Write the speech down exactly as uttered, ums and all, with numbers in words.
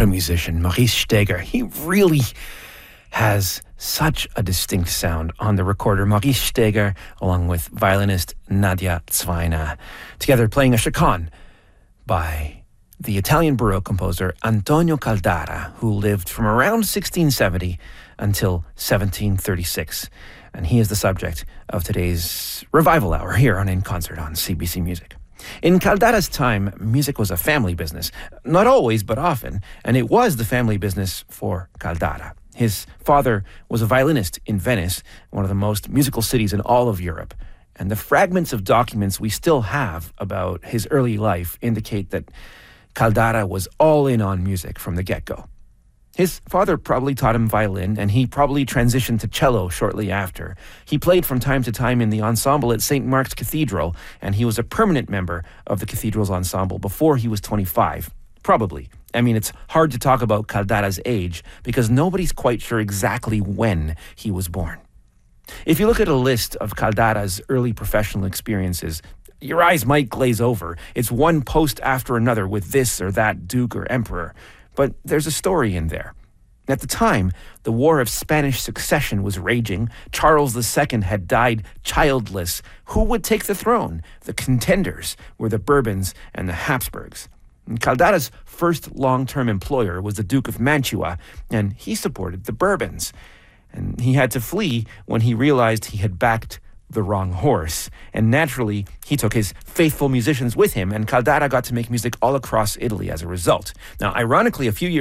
a musician, Maurice Steger. He really has such a distinct sound on the recorder. Maurice Steger, along with violinist Nadia Zweina, together playing a chaconne by the Italian Baroque composer Antonio Caldara, who lived from around sixteen seventy until seventeen thirty-six. And he is the subject of today's Revival Hour here on In Concert on C B C Music. In Caldara's time, music was a family business. Not always, but often. And it was the family business for Caldara. His father was a violinist in Venice, one of the most musical cities in all of Europe. And the fragments of documents we still have about his early life indicate that Caldara was all in on music from the get-go. His father probably taught him violin, and he probably transitioned to cello shortly after. He played from time to time in the ensemble at Saint Mark's Cathedral, and he was a permanent member of the cathedral's ensemble before he was twenty-five. Probably. I mean, it's hard to talk about Caldara's age because nobody's quite sure exactly when he was born. If you look at a list of Caldara's early professional experiences, your eyes might glaze over. It's one post after another with this or that duke or emperor. But there's a story in there. At the time, the War of Spanish Succession was raging. Charles the Second had died childless. Who would take the throne? The contenders were the Bourbons and the Habsburgs. And Caldara's first long-term employer was the Duke of Mantua, and he supported the Bourbons. And he had to flee when he realized he had backed the wrong horse. And naturally, he took his faithful musicians with him, and Caldara got to make music all across Italy as a result. Now, ironically, a few years